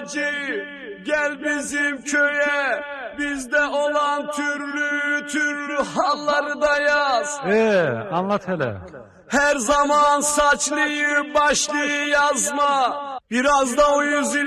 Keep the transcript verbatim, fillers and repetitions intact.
tefeci, gel bizim köye, bizde olan türlü türlü halları da yaz. Ee, anlat hele. Her zaman saçlıyı başlıyı yazma, biraz da o yüzü